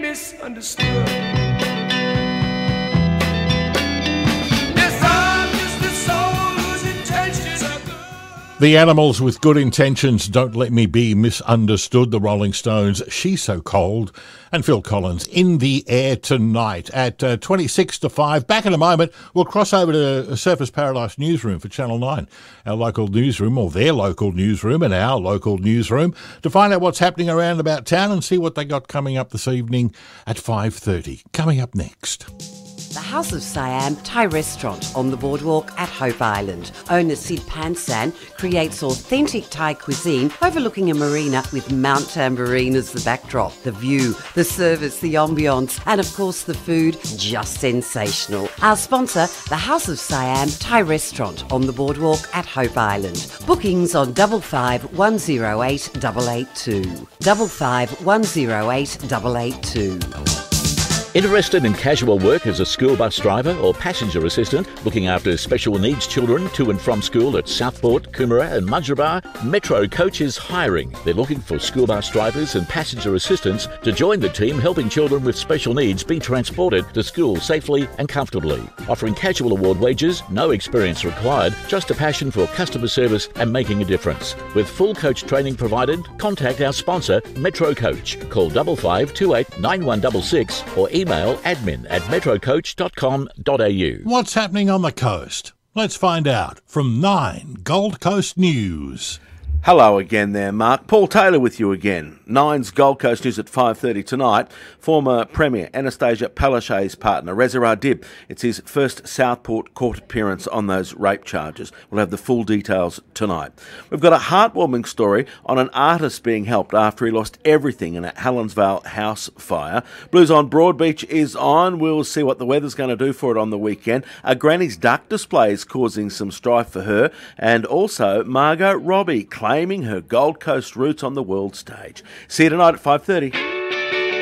misunderstood. Yes, I'm just a soul whose intentions are good. The Animals with Good Intentions, Don't Let Me Be Misunderstood, the Rolling Stones, She's So Cold, and Phil Collins, In the Air Tonight at 26 to 5. Back in a moment, we'll cross over to Surfers Paradise Newsroom for Channel 9, our local newsroom, or their local newsroom and our local newsroom, to find out what's happening around about town and see what they got coming up this evening at 5:30. Coming up next. The House of Siam Thai restaurant on the boardwalk at Hope Island. Owner Sid Pansan creates authentic Thai cuisine overlooking a marina with Mount Tambourine as the backdrop. The view, the service, the ambience, and of course the food, just sensational. Our sponsor, the House of Siam Thai restaurant on the boardwalk at Hope Island. Bookings on 55 108 882. 55 108 882. Interested in casual work as a school bus driver or passenger assistant, looking after special needs children to and from school at Southport, Coomera and Mudgeeraba? Metro Coach is hiring. They're looking for school bus drivers and passenger assistants to join the team helping children with special needs be transported to school safely and comfortably. Offering casual award wages, no experience required, just a passion for customer service and making a difference. With full coach training provided, contact our sponsor, Metro Coach. Call 5528 9166 or email admin@metrocoach.com.au. What's happening on the coast? Let's find out from 9 Gold Coast News. Hello again there, Mark. Paul Taylor with you again. Nine's Gold Coast News at 5:30 tonight. Former Premier Anastasia Palaszczuk's partner, Reza Rahdib. It's his first Southport court appearance on those rape charges. We'll have the full details tonight. We've got a heartwarming story on an artist being helped after he lost everything in a Helensvale house fire. Blues on Broadbeach is on. We'll see what the weather's going to do for it on the weekend. A Granny's duck display is causing some strife for her. And also Margot Robbie claiming her Gold Coast roots on the world stage. See you tonight at 5:30.